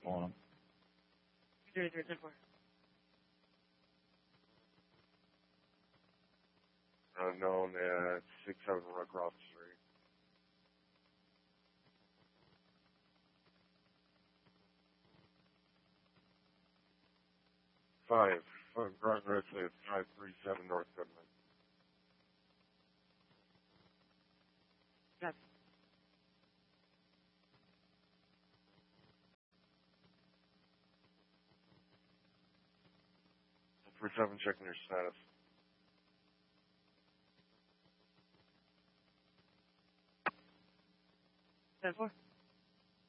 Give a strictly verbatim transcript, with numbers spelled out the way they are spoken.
on them. Three, three, ten, four. Unknown at six seven Red Cross Street. Five. Grunt Grizzly at five three seven North Goodman. Yes. three seven, checking your status. ten, four.